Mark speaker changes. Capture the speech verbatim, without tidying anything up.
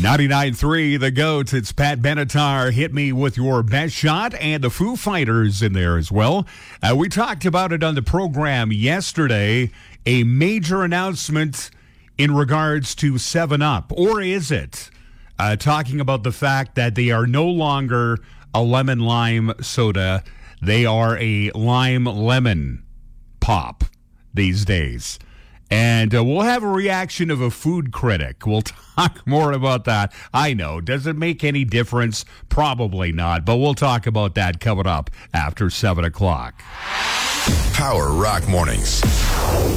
Speaker 1: ninety-nine point three, The GOAT. It's Pat Benatar. Hit me with your best shot, and the Foo Fighters in there as well. Uh, we talked about it on the program yesterday. A major announcement in regards to seven up, or is it? Uh, talking about the fact that they are no longer a lemon lime soda. They are a lime lemon pop these days. And uh, we'll have a reaction of a food critic. We'll talk more about that. I know. Does it make any difference? Probably not. But we'll talk about that coming up after seven o'clock.
Speaker 2: Power Rock Mornings.